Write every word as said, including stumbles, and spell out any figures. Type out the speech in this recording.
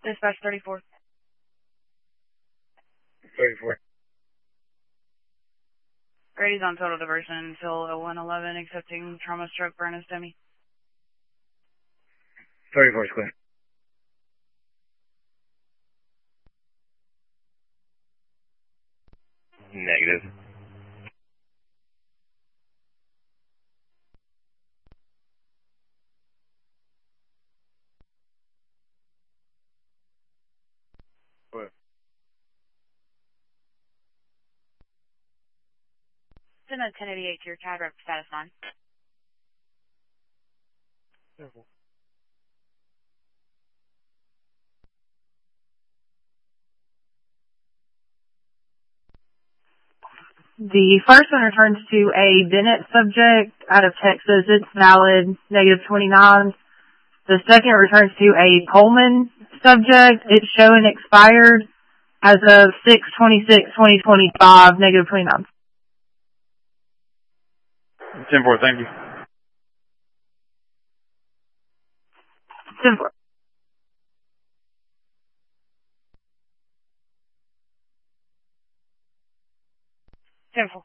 Dispatch thirty-four. thirty-four. Grady's on total diversion until oh one eleven, accepting trauma stroke burn as dummy. thirty-four square. Negative. What? Send a ten eighty-eight to your C A D rep status nine. Careful. The first one returns to a Bennett subject out of Texas. It's valid, negative twenty-nine. The second returns to a Coleman subject. It's showing expired as of six twenty-six twenty twenty-five, negative twenty-nine. ten four, thank you. ten four. ten four.